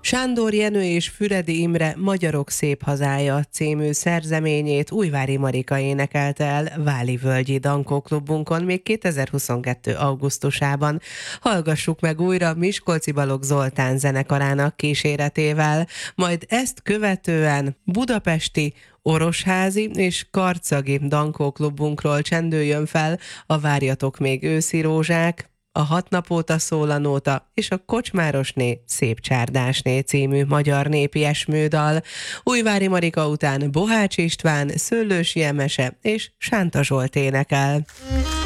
Sándor Jenő és Füredi Imre Magyarok szép hazája című szerzeményét Újvári Marika énekelte el Váli Völgyi Dankó Klubunkon még 2022. augusztusában. Hallgassuk meg újra Miskolci Balogh Zoltán zenekarának kíséretével, majd ezt követően budapesti, orosházi és karcagi Dankó Klubunkról csendüljön fel a Várjatok még őszi rózsák, a 6 nap óta szól a nóta és a Kocsmárosné Szép csárdásné című magyar népi esmődal. Újvári Marika után Bohács István, Szőlősi Emese és Sánta Zsolt énekel.